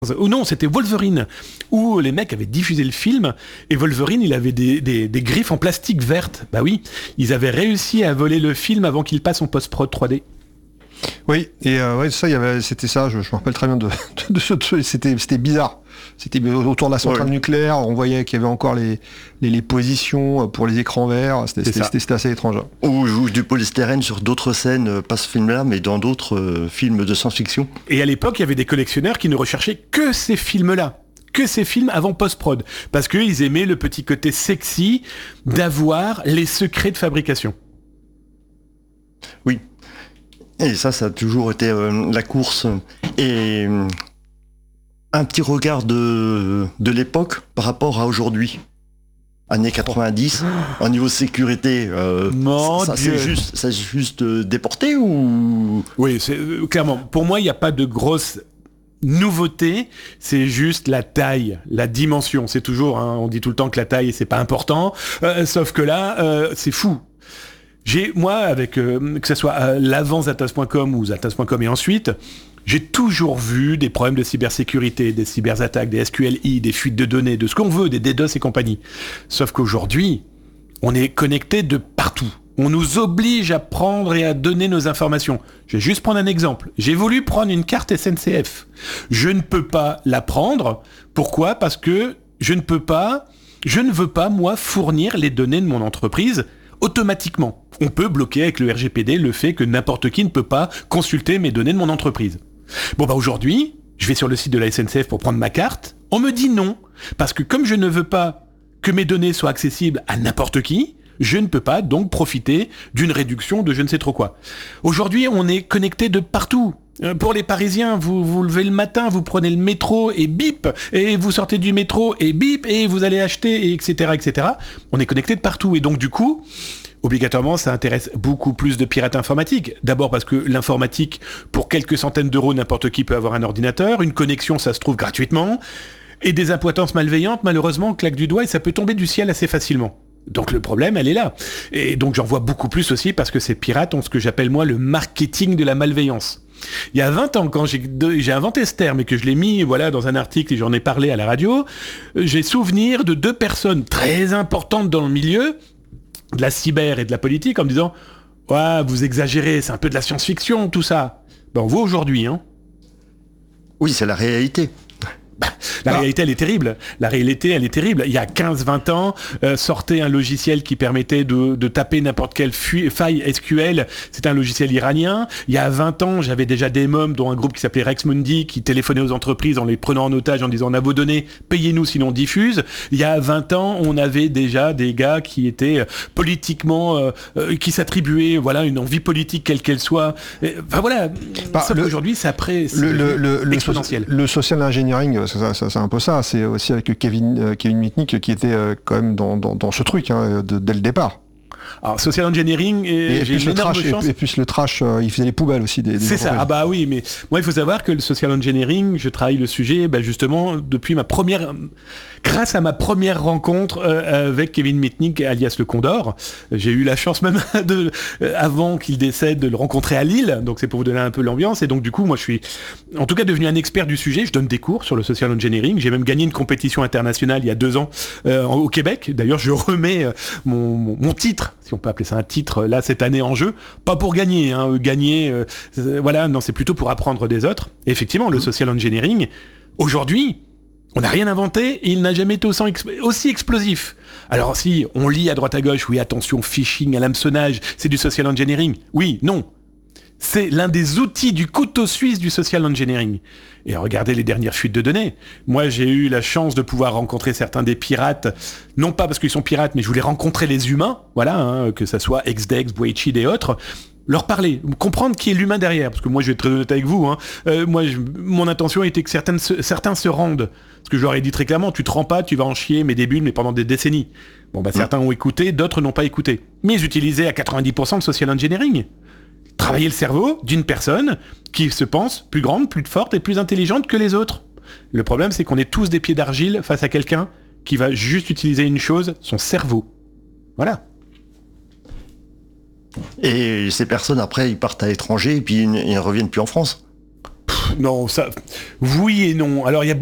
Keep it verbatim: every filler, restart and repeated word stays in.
Ou non, c'était Wolverine, où les mecs avaient diffusé le film, et Wolverine, il avait des, des, des griffes en plastique verte. Bah oui, ils avaient réussi à voler le film avant qu'il passe en post-prod trois D. Oui, et euh, ouais, ça, il y avait, c'était ça, je, je me rappelle très bien de, de, de ce truc, c'était, c'était bizarre. C'était autour de la centrale ouais. nucléaire, on voyait qu'il y avait encore les, les, les positions pour les écrans verts, c'était, c'était, c'était, c'était assez étrange. Ou, ou du polystyrène sur d'autres scènes, pas ce film-là, mais dans d'autres euh, films de science-fiction. Et à l'époque, il y avait des collectionneurs qui ne recherchaient que ces films-là, que ces films avant post-prod, parce qu'ils aimaient le petit côté sexy d'avoir les secrets de fabrication. Oui. Et ça, ça a toujours été euh, la course. Et euh, un petit regard de, de l'époque par rapport à aujourd'hui. Années quatre-vingt-dix, au niveau sécurité, euh, Mon ça, Dieu. c'est juste, c'est juste euh, déporté ou... Oui, c'est, euh, clairement. Pour moi, il n'y a pas de grosse nouveauté, c'est juste la taille, la dimension. C'est toujours, hein, on dit tout le temps que la taille, c'est pas important. Euh, sauf que là, euh, c'est fou. J'ai, moi, avec, euh, que ce soit euh, l'avant Zatas point com ou Zatas point com et ensuite, j'ai toujours vu des problèmes de cybersécurité, des cyberattaques, des S Q L I, des fuites de données, de ce qu'on veut, des DDoS et compagnie. Sauf qu'aujourd'hui, on est connecté de partout. On nous oblige à prendre et à donner nos informations. Je vais juste prendre un exemple. J'ai voulu prendre une carte S N C F. Je ne peux pas la prendre. Pourquoi ? Parce que je ne peux pas, je ne veux pas, moi, fournir les données de mon entreprise automatiquement. On peut bloquer avec le R G P D le fait que n'importe qui ne peut pas consulter mes données de mon entreprise. Bon bah aujourd'hui, je vais sur le site de la S N C F pour prendre ma carte. On me dit non. Parce que comme je ne veux pas que mes données soient accessibles à n'importe qui, je ne peux pas donc profiter d'une réduction de je ne sais trop quoi. Aujourd'hui, on est connecté de partout. Euh, pour les Parisiens, vous vous levez le matin, vous prenez le métro et bip, et vous sortez du métro et bip, et vous allez acheter, et etc., et cetera. On est connecté de partout. Et donc du coup, obligatoirement, ça intéresse beaucoup plus de pirates informatiques. D'abord parce que l'informatique, pour quelques centaines d'euros, n'importe qui peut avoir un ordinateur. Une connexion, ça se trouve gratuitement. Et des impotents malveillantes, malheureusement, on claque du doigt et ça peut tomber du ciel assez facilement. Donc le problème, elle est là. Et donc j'en vois beaucoup plus aussi parce que ces pirates ont ce que j'appelle moi le marketing de la malveillance. Il y a vingt ans, quand j'ai, j'ai inventé ce terme et que je l'ai mis voilà, dans un article et j'en ai parlé à la radio, j'ai souvenir de deux personnes très importantes dans le milieu de la cyber et de la politique en me disant « Ouais, vous exagérez, c'est un peu de la science-fiction tout ça. » Ben on voit aujourd'hui, hein. Oui, c'est la réalité. La Ah. réalité, elle est terrible. La réalité, elle est terrible. Il y a quinze vingt ans, euh, sortait un logiciel qui permettait de, de taper n'importe quelle fu- faille S Q L. C'était un logiciel iranien. Il y a vingt ans, j'avais déjà des mômes, dont un groupe qui s'appelait Rex Mundi, qui téléphonait aux entreprises en les prenant en otage, en disant on a vos données, payez-nous sinon on diffuse. Il y a vingt ans, on avait déjà des gars qui étaient euh, politiquement, euh, euh, qui s'attribuaient, voilà, une envie politique quelle qu'elle soit. Et, enfin voilà. Bah, Sauf le- qu'aujourd'hui, c'est après, c'est Le, le, le, le, exponentiel. so- le social engineering, ça, ça, c'est un peu ça. C'est aussi avec Kevin, euh, Kevin Mitnick qui était euh, quand même dans, dans, dans ce truc hein, de, dès le départ. Alors, social engineering, et, Et, j'ai plus une le énorme trash, chance. et, et plus le trash, euh, il faisait les poubelles aussi des, des C'est ça, entreprises. ah bah oui, mais moi il faut savoir que le social engineering, je travaille le sujet bah, justement depuis ma première, grâce à ma première rencontre euh, avec Kevin Mitnick alias le Condor. J'ai eu la chance même de, euh, avant qu'il décède, de le rencontrer à Lille, donc c'est pour vous donner un peu l'ambiance, et donc du coup moi je suis en tout cas devenu un expert du sujet, je donne des cours sur le social engineering, j'ai même gagné une compétition internationale il y a deux ans euh, au Québec, d'ailleurs je remets euh, mon, mon, mon titre, si on peut appeler ça un titre, là cette année en jeu, pas pour gagner, hein, gagner, euh, euh, voilà, non, c'est plutôt pour apprendre des autres. Et effectivement, le social engineering, aujourd'hui, on n'a rien inventé et il n'a jamais été aussi, ex- aussi explosif. Alors si on lit à droite à gauche, oui, attention, phishing, à l'hameçonnage, c'est du social engineering. Oui, non. C'est l'un des outils du couteau suisse du social engineering. Et regardez les dernières fuites de données. Moi, j'ai eu la chance de pouvoir rencontrer certains des pirates, non pas parce qu'ils sont pirates, mais je voulais rencontrer les humains, voilà, hein, que ça soit Xdex, Boichid et autres, leur parler, comprendre qui est l'humain derrière. Parce que moi, je vais être très honnête avec vous, hein, euh, moi, je, mon intention était que certaines se, certains se rendent. Parce que je leur ai dit très clairement, tu te rends pas, tu vas en chier, mais des bulles, mais pendant des décennies. Bon, bah, mmh. Certains ont écouté, d'autres n'ont pas écouté. Mais ils utilisaient à quatre-vingt-dix pour cent le social engineering. Travailler le cerveau d'une personne qui se pense plus grande, plus forte et plus intelligente que les autres. Le problème, c'est qu'on est tous des pieds d'argile face à quelqu'un qui va juste utiliser une chose, son cerveau. Voilà. Et ces personnes, après, ils partent à l'étranger et puis ils ne reviennent plus en France. non, ça, oui et non. Alors il y a